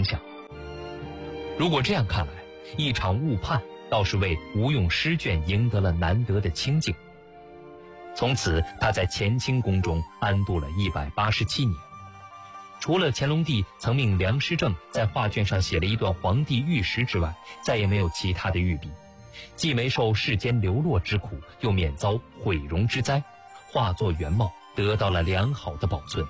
影响。如果这样看来，一场误判倒是为吴用诗卷赢得了难得的清静。从此他在乾清宫中安度了187年。除了乾隆帝曾命梁师正在画卷上写了一段皇帝御史之外，再也没有其他的御笔，既没受世间流落之苦，又免遭毁容之灾，画作原貌得到了良好的保存。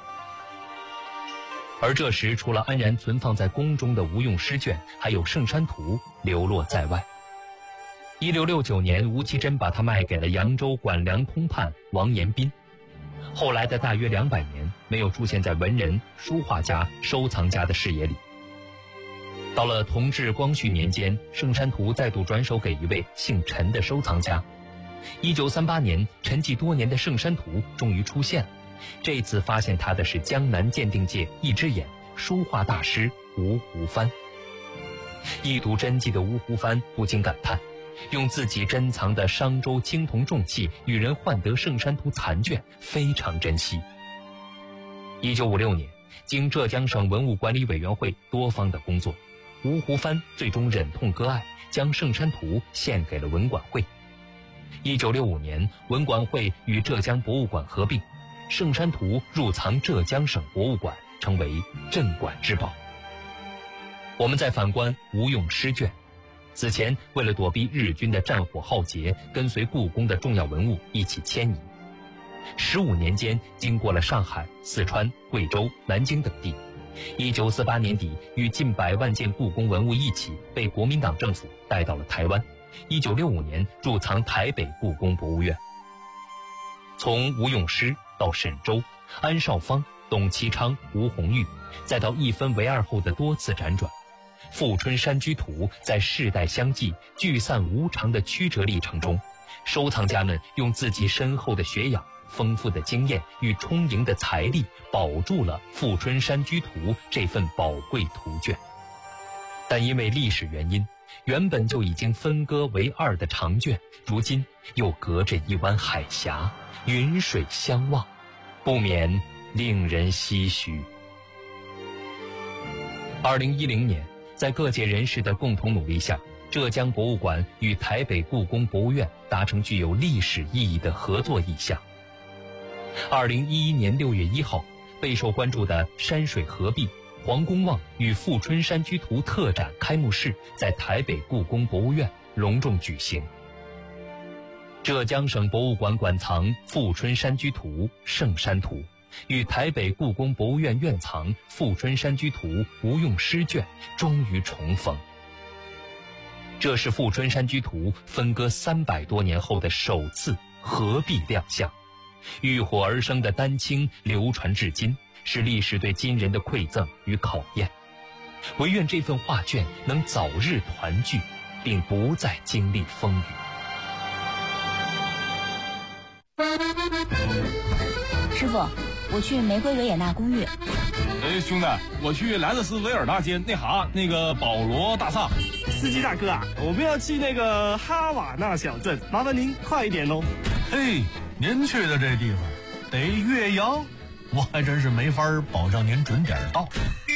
而这时除了安然存放在宫中的吴用诗卷，还有《圣山图》流落在外。1669年，吴其珍把它卖给了扬州管粮通判王延斌。后来的大约200年，没有出现在文人、书画家、收藏家的视野里。到了同治、光绪年间，《圣山图》再度转手给一位姓陈的收藏家。1938年，沉寂多年的《圣山图》终于出现了。这次发现它的是江南鉴定界一只眼，书画大师吴湖帆。一睹真迹的吴湖帆不禁感叹，用自己珍藏的商周青铜重器与人换得《圣山图》残卷，非常珍惜。1956年，经浙江省文物管理委员会多方的工作，吴湖帆最终忍痛割爱，将《圣山图》献给了文管会。1965年，文管会与浙江博物馆合并，《圣山图》入藏浙江省博物馆，成为镇馆之宝。我们再反观吴用诗卷，此前为了躲避日军的战火浩劫，跟随故宫的重要文物一起迁移。15年间，经过了上海、四川、贵州、南京等地。1948年底，与近100万件故宫文物一起被国民党政府带到了台湾。1965年驻藏台北故宫博物院。从吴用诗到沈周、安绍芳、董其昌、吴红玉，再到一分为二后的多次辗转，富春山居图在世代相继、聚散无常的曲折历程中，收藏家们用自己深厚的学养、丰富的经验与充盈的财力，保住了富春山居图这份宝贵图卷。但因为历史原因，原本就已经分割为2的长卷，如今又隔着一湾海峡，云水相望，不免令人唏嘘。2010年，在各界人士的共同努力下，浙江博物馆与台北故宫博物院达成具有历史意义的合作意向。2011年6月1号，备受关注的山水合璧、黄公望与富春山居图特展开幕式在台北故宫博物院隆重举行。浙江省博物馆馆藏富春山居图、圣山图，与台北故宫博物院院藏富春山居图吴用诗卷终于重逢。这是富春山居图分割300多年后的首次合璧亮相，浴火而生的丹青流传至今，是历史对今人的馈赠与考验。唯愿这份画卷能早日团聚，并不再经历风雨。 师傅，我去玫瑰维也纳公寓。 哎，兄弟，我去莱特斯维尔大街那个保罗大厦。 司机大哥啊，我们要去那个哈瓦那小镇，麻烦您快一点哦。 嘿，您去的这地方得岳阳，我还真是没法保证您准点到。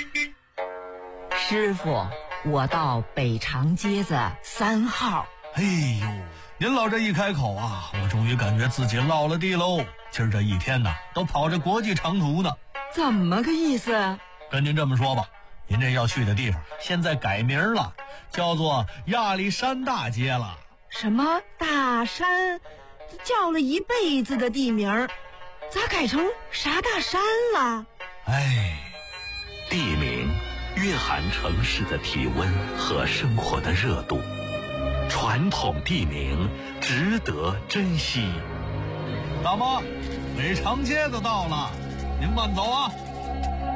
师傅，我到北长街子3号。 哎呦，您老这一开口啊，我终于感觉自己落了地喽。今儿这一天呢，都跑着国际长途呢。 怎么个意思？ 跟您这么说吧，您这要去的地方现在改名了，叫做亚历山大街了。 什么大山？叫了一辈子的地名，咋改成啥大山了？ 哎， 地名蕴含城市的体温和生活的热度，传统地名值得珍惜。 大妈，北长街子到了，您慢走啊。